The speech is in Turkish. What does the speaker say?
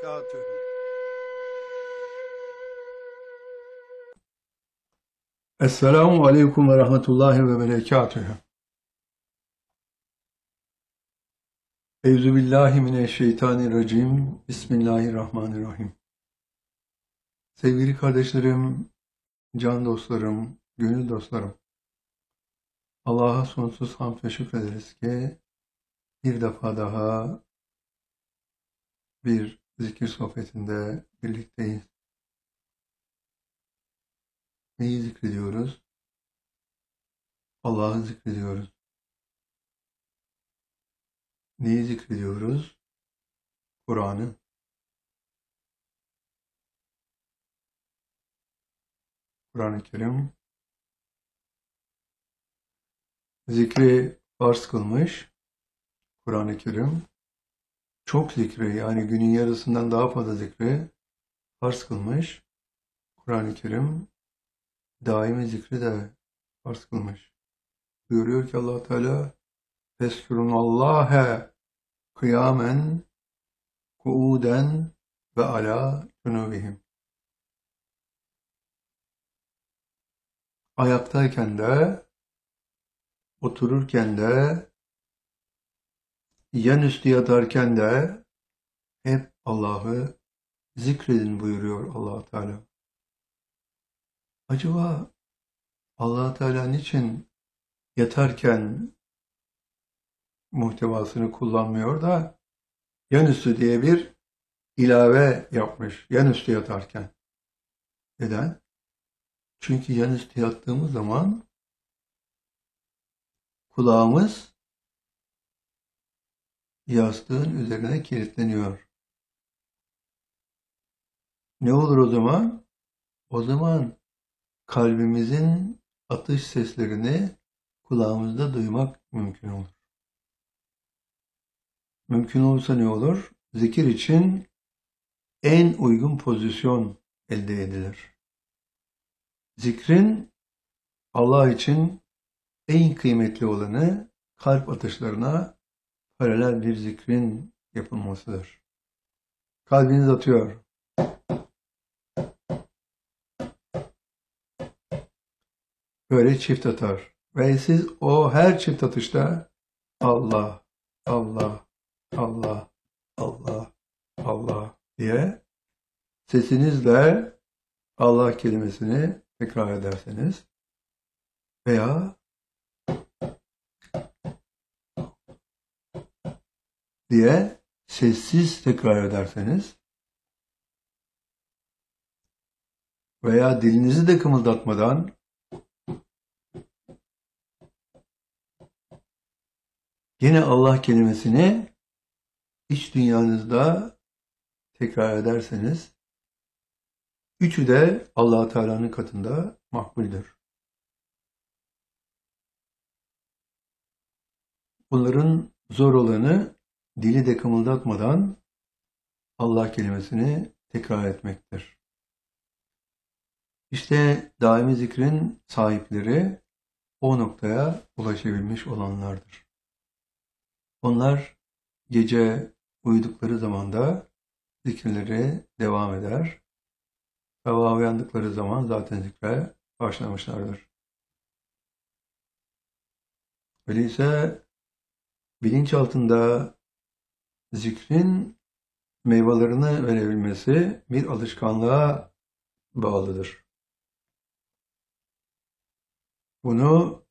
وبركاته. Esselamu Aleyküm ve Rahmetullahi ve Berekatühü. Euzubillahimineşşeytanirracim. Bismillahirrahmanirrahim. Sevgili kardeşlerim, can dostlarım, gönül dostlarım. Allah'a sonsuz hamd ve şükrederiz ki bir defa daha bir zikir sohbetinde birlikteyiz. Neyi zikrediyoruz? Allah'ı zikrediyoruz. Neyi zikrediyoruz? Kur'an'ı. Kur'an-ı Kerim zikri farz kılmış. Kur'an-ı Kerim çok zikri, yani günün yarısından daha fazla zikri farz kılmış. Kur'an-ı Kerim daimi zikri de farz kılmış. Buyuruyor ki Allah Teala Feskurunallâhe kıyamen kuuden ve ala cunubihim. Ayaktayken de, otururken de, yan üstü yatarken de hep Allah'ı zikredin buyuruyor Allah Teala. Acaba Allah Teala niçin yatarken muhtevasını kullanmıyor da yanüstü diye bir ilave yapmış yanüstü yatarken? Neden? Çünkü yanüstü yattığımız zaman kulağımız yastığın üzerine kilitleniyor. Ne olur o zaman? O zaman kalbimizin atış seslerini kulağımızda duymak mümkün olur. Mümkün olursa ne olur? Zikir için en uygun pozisyon elde edilir. Zikrin Allah için en kıymetli olanı kalp atışlarına paralel bir zikrin yapılmasıdır. Kalbiniz atıyor. Böyle çift atar. Ve siz o her çift atışta Allah, Allah, Allah, Allah, Allah diye sesinizle Allah kelimesini tekrar ederseniz veya diye sessiz tekrar ederseniz veya dilinizi de kımıldatmadan yine Allah kelimesini iç dünyanızda tekrar ederseniz üçü de Allah Teala'nın katında makbuldür. Bunların zor olanı dili de kımıldatmadan Allah kelimesini tekrar etmektir. İşte daimi zikrin sahipleri o noktaya ulaşabilmiş olanlardır. Onlar gece uyudukları zaman da zikirleri devam eder. Sabah uyandıkları zaman zaten zikre başlamışlardır. Öyleyse bilinç altında zikrin meyvelerini verebilmesi bir alışkanlığa bağlıdır. Bunu